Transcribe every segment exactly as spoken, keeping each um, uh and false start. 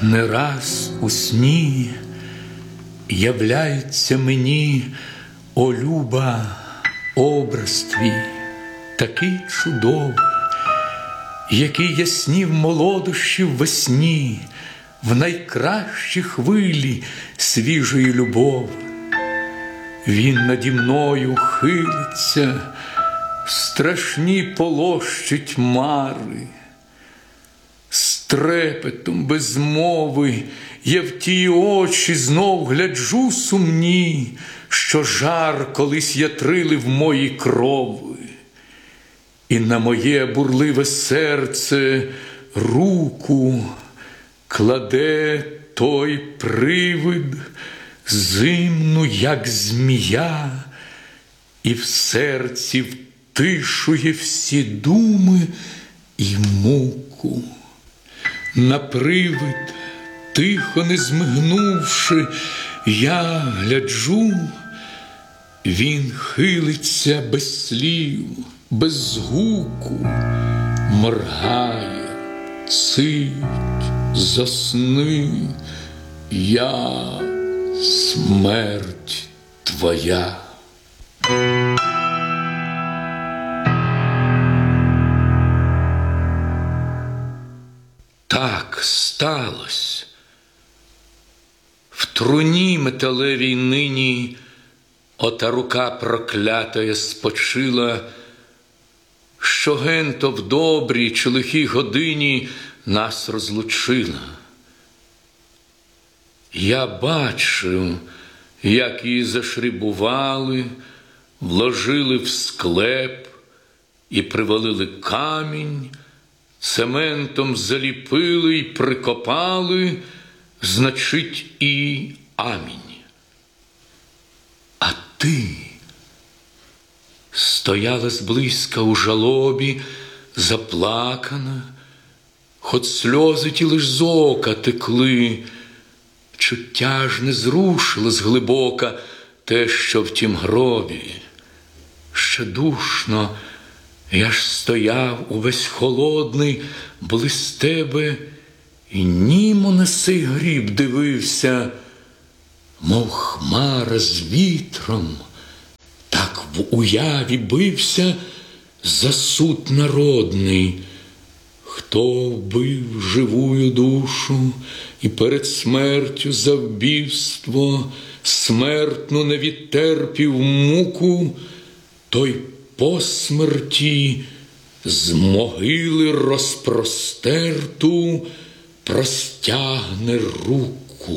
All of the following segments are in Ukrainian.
Не раз у сні являється мені, о люба, образ твій, такий чудовий, який я снів молодощі в весні, в найкращі хвилі свіжої любови. Він наді мною хилиться, страшні полощить мари. З трепетом без мови я в ті очі знов гляджу сумні, що жар колись ятрили в моїй крови. І на моє бурливе серце руку кладе той привид, зимну, як змія, і в серці втишує всі думи і муку. На привид, тихо не змигнувши, я гляджу, він хилиться без слів, без згуку, моргає, цить, засни, я смерть твоя. Так сталось. В труні металевій нині ота рука проклятая спочила, що ген-то в добрій чи лихій годині нас розлучила. Я бачив, як її зашрибували, вложили в склеп і привалили камінь, цементом заліпили й прикопали, значить, і амінь. А ти стояла зблизька у жалобі, заплакана, хоч сльози ті лиш з ока текли, чуття ж не зрушило зглибока те, що в тім гробі. Ще душно я ж стояв увесь холодний близь тебе, і німо на сей гріб дивився, мов хмара з вітром, так в уяві бився за суд народний. Хто вбив живую душу і перед смертю за вбивство смертну не відтерпів муку, той по смерті з могили розпростерту простягне руку.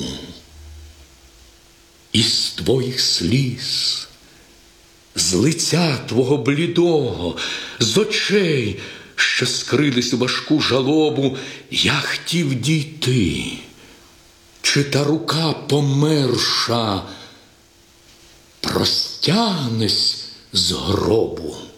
Із твоїх сліз, з лиця твого блідого, з очей, що скрились у важку жалобу, я хотів дійти. Чи та рука померша простягнесь з гробу?